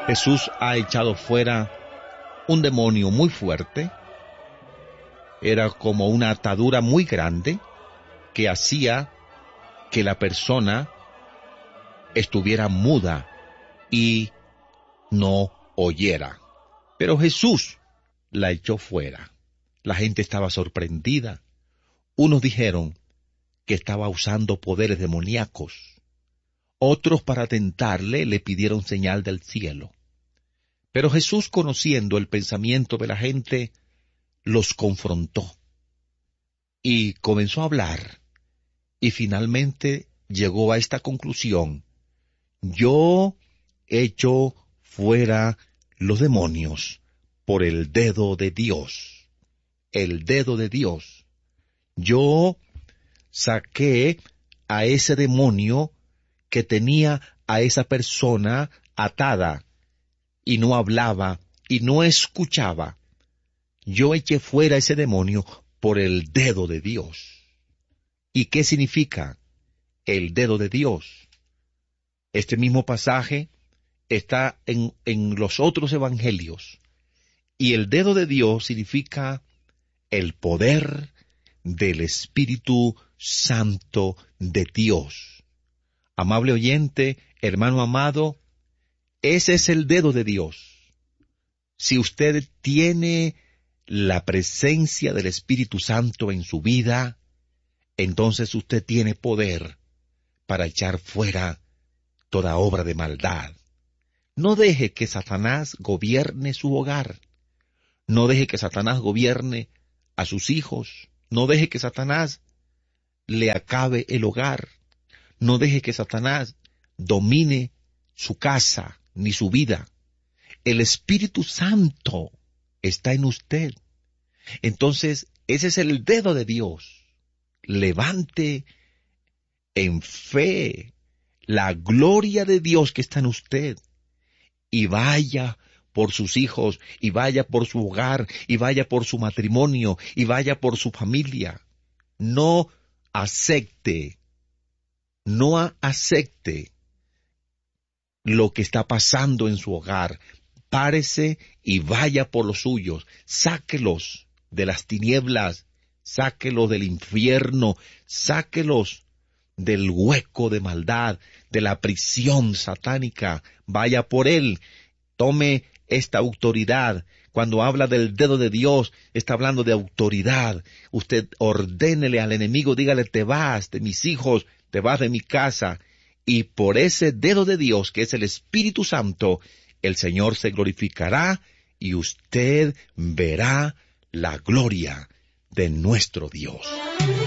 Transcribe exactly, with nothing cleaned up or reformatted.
Jesús ha echado fuera un demonio muy fuerte. Era como una atadura muy grande que hacía que la persona estuviera muda y no oyera. Pero Jesús la echó fuera. La gente estaba sorprendida. Unos dijeron que estaba usando poderes demoníacos. Otros, para tentarle, le pidieron señal del cielo. Pero Jesús, conociendo el pensamiento de la gente, los confrontó y comenzó a hablar, y finalmente llegó a esta conclusión: yo echo fuera los demonios por el dedo de Dios. El dedo de Dios. Yo saqué a ese demonio que tenía a esa persona atada y no hablaba y no escuchaba. Yo eché fuera ese demonio por el dedo de Dios. ¿Y qué significa el dedo de Dios? Este mismo pasaje está en, en los otros evangelios. Y el dedo de Dios significa el poder del Espíritu Santo de Dios. Amable oyente, hermano amado, ese es el dedo de Dios. Si usted tiene la presencia del Espíritu Santo en su vida, entonces usted tiene poder para echar fuera toda obra de maldad. No deje que Satanás gobierne su hogar. No deje que Satanás gobierne a sus hijos. No deje que Satanás le acabe el hogar. No deje que Satanás domine su casa ni su vida. El Espíritu Santo está en usted. Entonces, ese es el dedo de Dios. Levante en fe la gloria de Dios que está en usted y vaya por sus hijos, y vaya por su hogar, y vaya por su matrimonio, y vaya por su familia. No acepte, no acepte lo que está pasando en su hogar. Párese y vaya por los suyos. Sáquelos de las tinieblas, sáquelos del infierno, sáquelos del hueco de maldad, de la prisión satánica. Vaya por él. Tome esta autoridad. Cuando habla del dedo de Dios, está hablando de autoridad. Usted ordénele al enemigo, dígale: te vas de mis hijos, te vas de mi casa. Y por ese dedo de Dios, que es el Espíritu Santo, el Señor se glorificará y usted verá la gloria de nuestro Dios.